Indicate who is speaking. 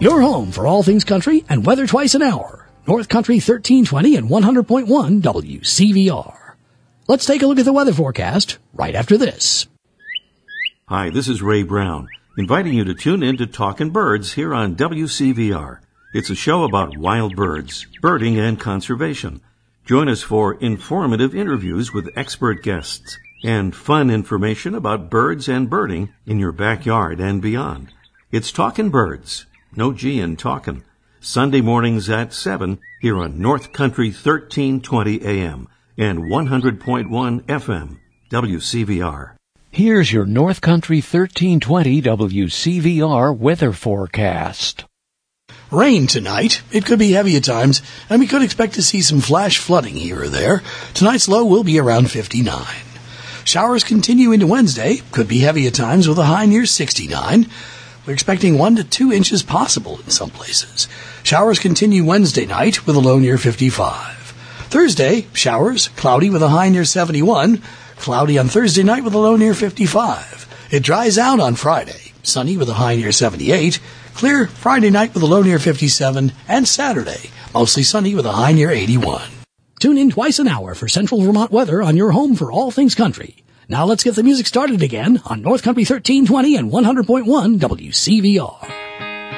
Speaker 1: Your home for all things country and weather twice an hour. North Country 1320 and 100.1 WCVR. Let's take a look at the weather forecast right after this.
Speaker 2: Hi, this is Ray Brown, inviting you to tune in to Talkin' Birds here on WCVR. It's a show about wild birds, birding, and conservation. Join us for informative interviews with expert guests and fun information about birds and birding in your backyard and beyond. It's Talkin' Birds, no G in talkin', Sunday mornings at 7 here on North Country 1320 AM and 100.1 FM, WCVR.
Speaker 3: Here's your North Country 1320 WCVR weather forecast.
Speaker 1: Rain tonight. It could be heavy at times, and we could expect to see some flash flooding here or there. Tonight's low will be around 59. Showers continue into Wednesday. Could be heavy at times with a high near 69. We're expecting 1 to 2 inches possible in some places. Showers continue Wednesday night with a low near 55. Thursday, showers, cloudy with a high near 71. Cloudy on Thursday night with a low near 55. It dries out on Friday. Sunny with a high near 78. Clear Friday night with a low near 57. And Saturday, mostly sunny with a high near 81. Tune in twice an hour for Central Vermont weather on your home for all things country. Now let's get the music started again on North Country 1320 and 100.1 WCVR.